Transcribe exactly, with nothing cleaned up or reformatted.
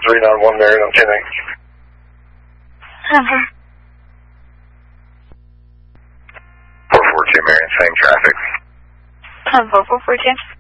three nine one Marion on ten eight. Uh-huh. four four two Marion, same traffic. four four four two.